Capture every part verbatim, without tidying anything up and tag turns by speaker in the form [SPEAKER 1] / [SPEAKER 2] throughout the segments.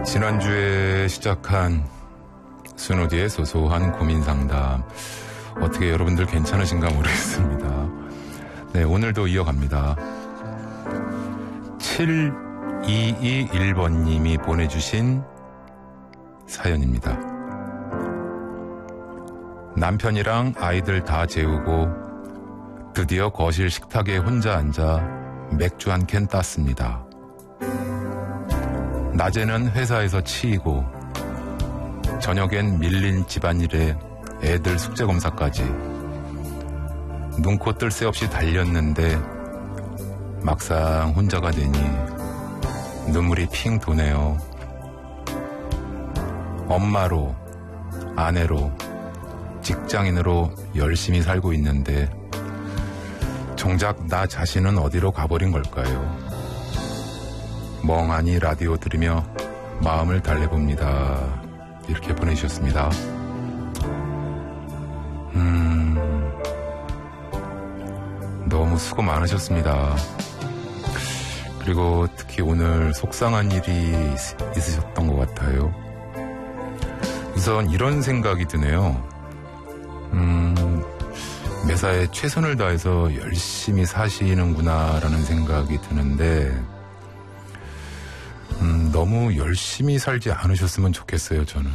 [SPEAKER 1] 지난주에 시작한 스누디의 소소한 고민상담, 어떻게 여러분들 괜찮으신가 모르겠습니다. 네, 오늘도 이어갑니다. 칠이이일 번님이 보내주신 사연입니다. 남편이랑 아이들 다 재우고 드디어 거실 식탁에 혼자 앉아 맥주 한 캔 땄습니다. 낮에는 회사에서 치이고 저녁엔 밀린 집안일에 애들 숙제 검사까지 눈코 뜰 새 없이 달렸는데 막상 혼자가 되니 눈물이 핑 도네요. 엄마로, 아내로, 직장인으로 열심히 살고 있는데 정작 나 자신은 어디로 가버린 걸까요? 멍하니 라디오 들으며 마음을 달래봅니다. 이렇게 보내주셨습니다. 음, 너무 수고 많으셨습니다. 그리고 특히 오늘 속상한 일이 있으셨던 것 같아요. 우선 이런 생각이 드네요. 음, 매사에 최선을 다해서 열심히 사시는구나라는 생각이 드는데 음, 너무 열심히 살지 않으셨으면 좋겠어요, 저는.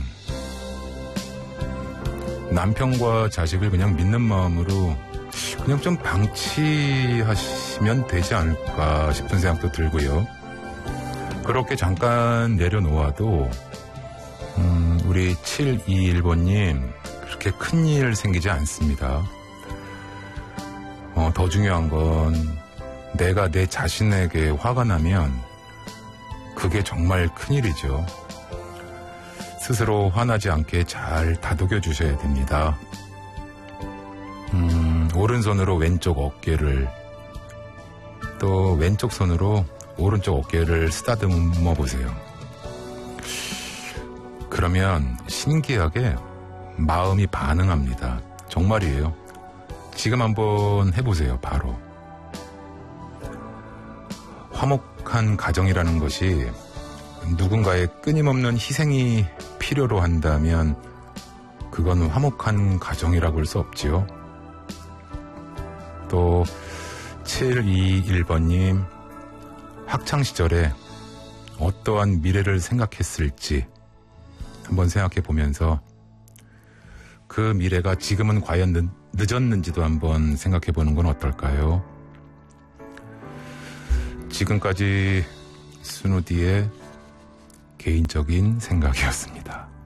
[SPEAKER 1] 남편과 자식을 그냥 믿는 마음으로 그냥 좀 방치하시면 되지 않을까 싶은 생각도 들고요. 그렇게 잠깐 내려놓아도 음, 우리 칠이이일 번님 그렇게 큰일 생기지 않습니다. 어, 더 중요한 건 내가 내 자신에게 화가 나면 그게 정말 큰일이죠. 스스로 화나지 않게 잘 다독여 주셔야 됩니다. 음, 오른손으로 왼쪽 어깨를, 또 왼쪽 손으로 오른쪽 어깨를 쓰다듬어 보세요. 그러면 신기하게 마음이 반응합니다. 정말이에요. 지금 한번 해보세요. 바로. 화목한 가정이라는 것이 누군가의 끊임없는 희생이 필요로 한다면 그건 화목한 가정이라고 할 수 없지요. 또 칠이이일 번님 학창시절에 어떠한 미래를 생각했을지 한번 생각해 보면서 그 미래가 지금은 과연 늦, 늦었는지도 한번 생각해 보는 건 어떨까요? 지금까지 스누디의 개인적인 생각이었습니다.